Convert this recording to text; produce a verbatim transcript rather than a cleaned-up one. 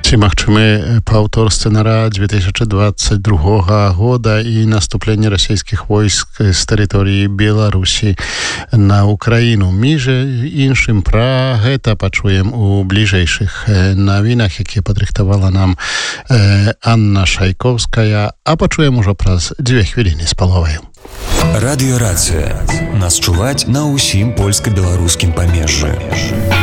Ці магчымы паўтор сцэнара две тысячы двадцать другога года і наступленне расійскіх войск з тэрыторыі Беларусі на Украіну. Між іншым, пра гэта пачуем у бліжэйшых навінах, якія падрыхтавала нам Анна Шайковская, а пачуем ужо праз дзве хвіліны з паловай. Радыёрацыя. Нас чуваць на ўсім польска-беларускім памежжы.